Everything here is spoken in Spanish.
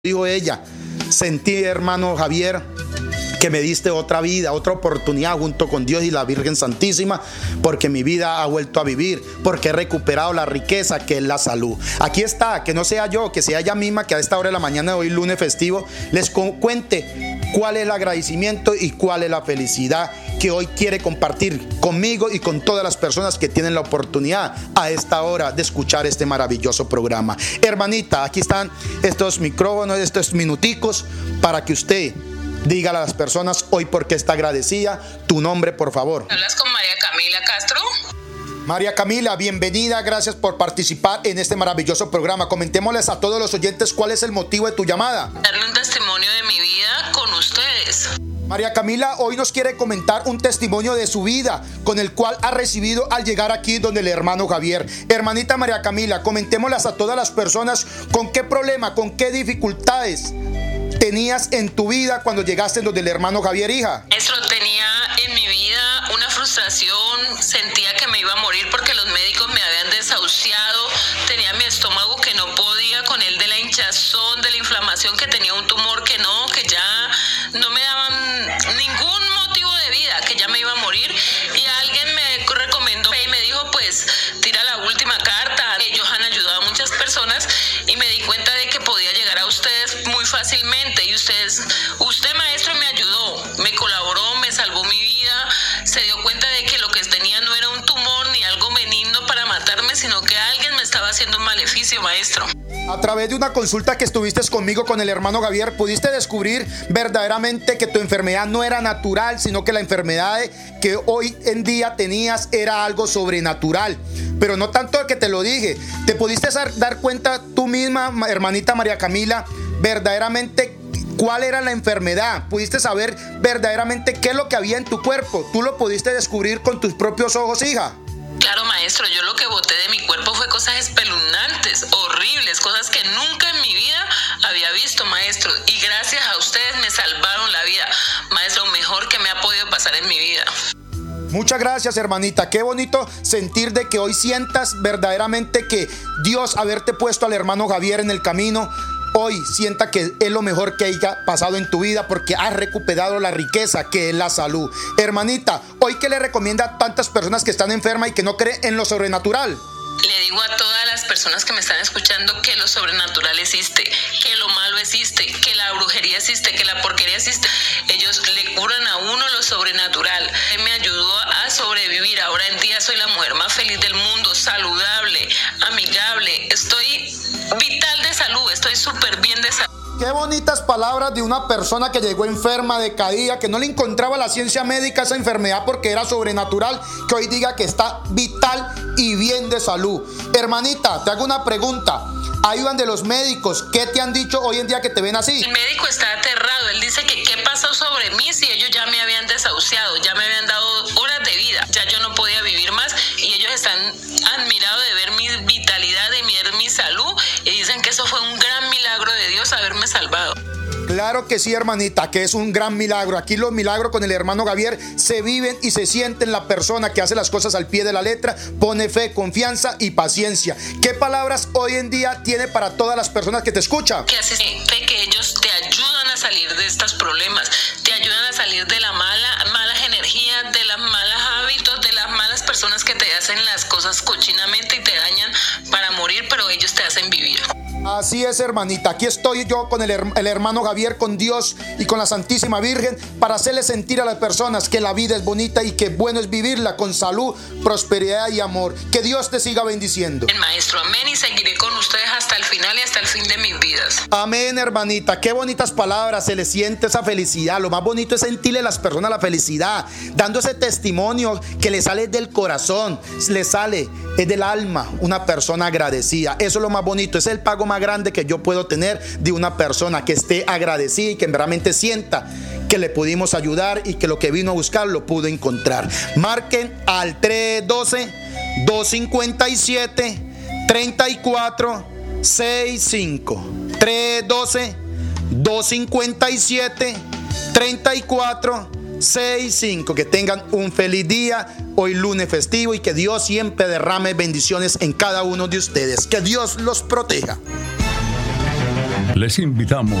Dijo ella, sentí, hermano Javier, que me diste otra vida, otra oportunidad junto con Dios y la Virgen Santísima, porque mi vida ha vuelto a vivir, porque he recuperado la riqueza que es la salud. Aquí está, que no sea yo, que sea ella misma, que a esta hora de la mañana de hoy, lunes festivo, les cuente cuál es el agradecimiento y cuál es la felicidad que hoy quiere compartir conmigo y con todas las personas que tienen la oportunidad a esta hora de escuchar este maravilloso programa. Hermanita, aquí están estos micrófonos, estos minuticos para que usted diga a las personas hoy por qué está agradecida. Tu nombre, por favor. ¿Hablas con María Camila Castro? María Camila, bienvenida, gracias por participar en este maravilloso programa. Comentémosles a todos los oyentes cuál es el motivo de tu llamada. Darle un testimonio de mi vida con ustedes. María Camila hoy nos quiere comentar un testimonio de su vida con el cual ha recibido al llegar aquí donde el hermano Javier. Hermanita María Camila, comentémoslas a todas las personas con qué problema, con qué dificultades tenías en tu vida cuando llegaste donde el hermano Javier, hija. Maestro, tenía en mi vida una frustración, sentía que me iba a morir porque los médicos me habían desahuciado, tenía mi estómago que no podía con el de la hinchazón, de la inflamación, que tenía un tumor que ya no me daban ningún motivo de vida, que ya me iba a morir, y alguien me recomendó y me dijo, pues tira la última carta. Ellos han ayudado a muchas personas y me di cuenta de que podía llegar a ustedes muy fácilmente, y usted maestro me ayudó, me colaboró, me salvó mi vida, se dio cuenta de que lo que tenía no era un tumor ni algo benigno para matarme, sino que alguien me estaba haciendo un maleficio, maestro. A través de una consulta que estuviste conmigo con el hermano Javier, pudiste descubrir verdaderamente que tu enfermedad no era natural, sino que la enfermedad que hoy en día tenías era algo sobrenatural. Pero no tanto que te lo dije, te pudiste dar cuenta tú misma, hermanita María Camila, verdaderamente cuál era la enfermedad. Pudiste saber verdaderamente qué es lo que había en tu cuerpo. Tú lo pudiste descubrir con tus propios ojos, hija. Claro, maestro, yo lo que boté de mi cuerpo fue cosas espeluznantes, horribles, cosas que nunca en mi vida había visto, maestro. Y gracias a ustedes me salvaron la vida, maestro, lo mejor que me ha podido pasar en mi vida. Muchas gracias, hermanita. Qué bonito sentir de que hoy sientas verdaderamente que Dios, haberte puesto al hermano Javier en el camino, hoy sienta que es lo mejor que haya pasado en tu vida, porque has recuperado la riqueza que es la salud. Hermanita, hoy ¿qué le recomienda a tantas personas que están enfermas y que no creen en lo sobrenatural? Le digo a todas las personas que me están escuchando que lo sobrenatural existe, que lo malo existe, que la brujería existe, que la porquería existe. Ellos le curan a uno lo sobrenatural. Él me ayudó a sobrevivir. Ahora en día soy la mujer más feliz del mundo, saludable, amigable. Estoy vital de salud, estoy súper bien de salud. Qué bonitas palabras de una persona que llegó enferma, decaída, que no le encontraba la ciencia médica a esa enfermedad porque era sobrenatural, que hoy diga que está vital y bien de salud. Hermanita, te hago una pregunta. Ayudan de los médicos. ¿Qué te han dicho hoy en día que te ven así? El médico está aterrado. Él dice que qué pasó sobre mí si ellos ya me habían desahuciado, ya me habían dado horas de vida, ya yo no podía vivir más, y ellos están admirados de ver mi vitalidad, de ver mi salud, y dicen que eso fue un gran milagro de Dios haberme salvado. Claro que sí, hermanita, que es un gran milagro. Aquí los milagros con el hermano Javier se viven y se sienten. La persona que hace las cosas al pie de la letra pone fe, confianza y paciencia. ¿Qué palabras hoy en día tiene para todas las personas que te escuchan? Que hace fe, que ellos te ayudan a salir de estos problemas, te ayudan a salir de las malas energías, de los malos hábitos, de las malas personas que te hacen las cosas cochinamente y te dañan para morir, pero ellos te hacen vivir. Así es, hermanita. Aquí estoy yo con el hermano Javier, con Dios y con la Santísima Virgen, para hacerle sentir a las personas que la vida es bonita y que bueno es vivirla con salud, prosperidad y amor. Que Dios te siga bendiciendo. El maestro, amén, y seguiré con ustedes hasta el final y hasta el fin de mis vidas. Amén, hermanita. Qué bonitas palabras. Se le siente esa felicidad. Lo más bonito es sentirle a las personas la felicidad, dando ese testimonio que le sale del corazón, le sale, es del alma, una persona agradecida. Eso es lo más bonito. Es el pago más grande que yo puedo tener de una persona que esté agradecida y que realmente sienta que le pudimos ayudar y que lo que vino a buscar lo pudo encontrar. Marquen al 312-257-3465. 312-257-3465. Que tengan un feliz día hoy lunes festivo, y que Dios siempre derrame bendiciones en cada uno de ustedes. Que Dios los proteja. Les invitamos